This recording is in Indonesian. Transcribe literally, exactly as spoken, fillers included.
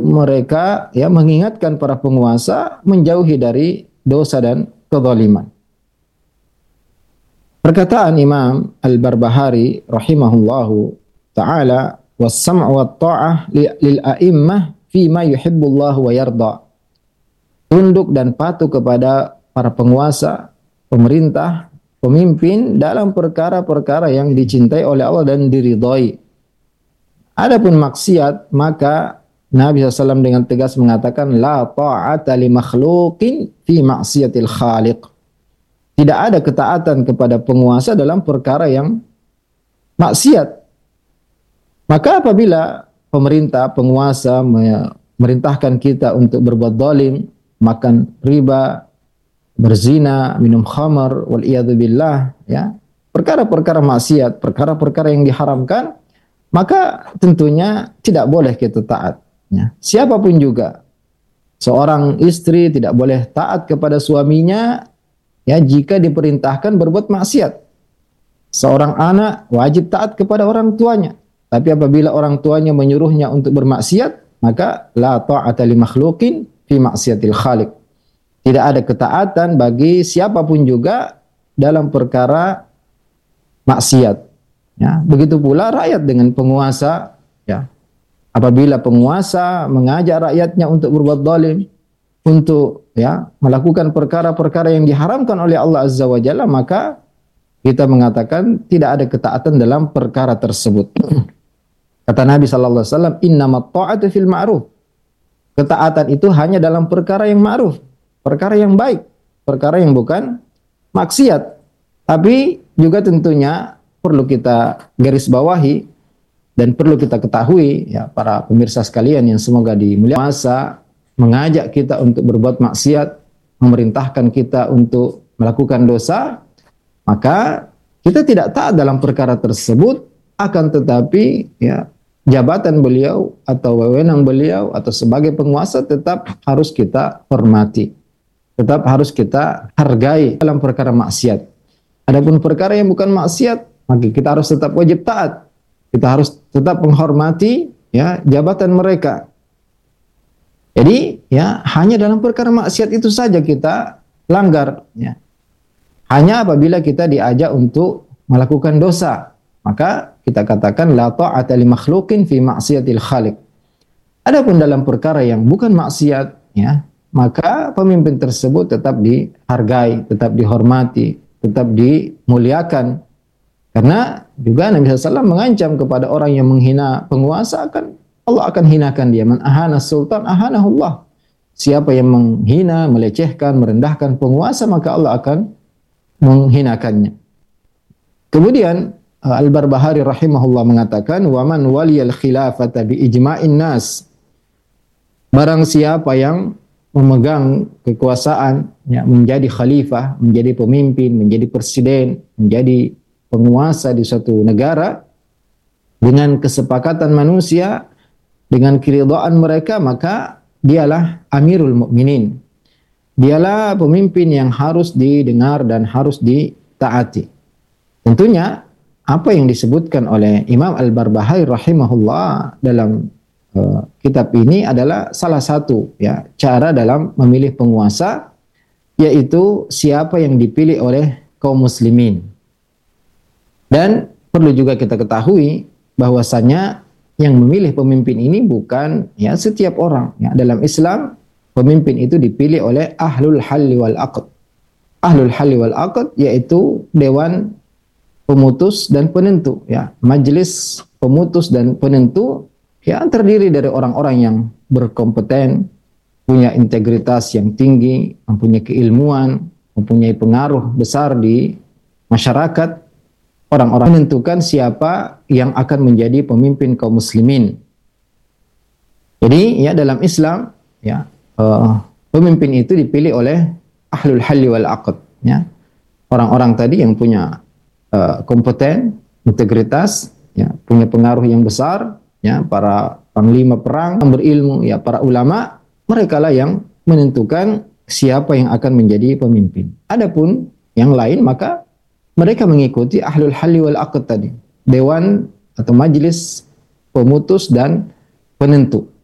mereka ya mengingatkan para penguasa menjauhi dari dosa dan kezaliman. Perkataan Imam Al-Barbahari rahimahullahu taala, was-sam'u wat-tha'ah lil a'immah fi ma yuhibbullahu wa yarda. Tunduk dan patuh kepada para penguasa, pemerintah, pemimpin dalam perkara-perkara yang dicintai oleh Allah dan diridhai. Adapun maksiat, maka Nabi shallallahu alaihi wasallam dengan tegas mengatakan la ta'ata li makhluqin fi maksiatil khaliq. Tidak ada ketaatan kepada penguasa dalam perkara yang maksiat. Maka apabila pemerintah, penguasa memerintahkan kita untuk berbuat zalim, makan riba, berzina, minum khamar, wal iyadzu billah, ya, perkara-perkara maksiat, perkara-perkara yang diharamkan, maka tentunya tidak boleh kita taat. Ya. Siapapun juga, seorang istri tidak boleh taat kepada suaminya ya jika diperintahkan berbuat maksiat. Seorang anak wajib taat kepada orang tuanya, tapi apabila orang tuanya menyuruhnya untuk bermaksiat, maka la ta'ata li makhluqin fi maksiatil khaliq. Tidak ada ketaatan bagi siapapun juga dalam perkara maksiat. Ya, begitu pula rakyat dengan penguasa. Ya, apabila penguasa mengajak rakyatnya untuk berbuat zalim, untuk ya melakukan perkara-perkara yang diharamkan oleh Allah Azza wa Jalla, maka kita mengatakan tidak ada ketaatan dalam perkara tersebut. Kata Nabi sallallahu alaihi wasallam, innamat ta'atu fil ma'ruf. Ketaatan itu hanya dalam perkara yang ma'ruf, perkara yang baik, perkara yang bukan maksiat. Tapi juga tentunya perlu kita garis bawahi dan perlu kita ketahui ya para pemirsa sekalian yang semoga dimuliakan, masa mengajak kita untuk berbuat maksiat, memerintahkan kita untuk melakukan dosa, maka kita tidak taat dalam perkara tersebut, akan tetapi ya jabatan beliau atau wewenang beliau atau sebagai penguasa tetap harus kita hormati, tetap harus kita hargai dalam perkara maksiat. Adapun perkara yang bukan maksiat, maka kita harus tetap wajib taat. Kita harus tetap menghormati ya jabatan mereka. Jadi ya hanya dalam perkara maksiat itu saja kita langgar ya. Hanya apabila kita diajak untuk melakukan dosa, maka kita katakan la ta'ata li makhluqin fi maksiatil khaliq. Adapun dalam perkara yang bukan maksiat ya, maka pemimpin tersebut tetap dihargai, tetap dihormati, tetap dimuliakan. Karena juga Nabi shallallahu alaihi wasallam mengancam kepada orang yang menghina penguasa, akan Allah akan hinakan dia. Man ahana sultan ahanahullah. Siapa yang menghina, melecehkan, merendahkan penguasa, maka Allah akan menghinakannya. Kemudian Al-Barbahari rahimahullah mengatakan, wa man waliyal khilafata bi ijma'in nas. Barang siapa yang memegang kekuasaan ya, menjadi khalifah, menjadi pemimpin, menjadi presiden, menjadi penguasa di suatu negara dengan kesepakatan manusia, dengan keridhaan mereka, maka dialah Amirul Mukminin. Dialah pemimpin yang harus didengar dan harus ditaati. Tentunya apa yang disebutkan oleh Imam Al-Barbahari rahimahullah dalam uh, kitab ini adalah salah satu ya cara dalam memilih penguasa, yaitu siapa yang dipilih oleh kaum muslimin. Dan perlu juga kita ketahui bahwasanya yang memilih pemimpin ini bukan ya setiap orang. Ya, dalam Islam pemimpin itu dipilih oleh ahlul halli wal aqd. Ahlul halli wal aqd yaitu dewan pemutus dan penentu. Ya, majelis pemutus dan penentu ya terdiri dari orang-orang yang berkompeten, punya integritas yang tinggi, mempunyai keilmuan, mempunyai pengaruh besar di masyarakat. Orang-orang menentukan siapa yang akan menjadi pemimpin kaum muslimin. Jadi ya dalam Islam ya uh, pemimpin itu dipilih oleh ahlul halli wal aqd ya. Orang-orang tadi yang punya uh, kompeten, integritas, ya, punya pengaruh yang besar, ya, para panglima perang yang berilmu, ya, para ulama, mereka lah yang menentukan siapa yang akan menjadi pemimpin. Adapun yang lain maka mereka mengikuti ahlul halli wal aqd tadi, dewan atau majelis pemutus dan penentu.